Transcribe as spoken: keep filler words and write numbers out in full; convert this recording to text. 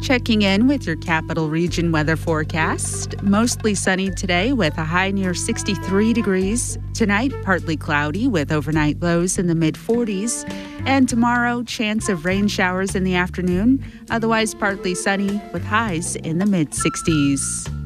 Checking in with your Capital Region weather forecast. Mostly sunny today with a high near sixty-three degrees. Tonight, partly cloudy with overnight lows in the mid forties. And tomorrow, chance of rain showers in the afternoon. Otherwise, partly sunny with highs in the mid sixties.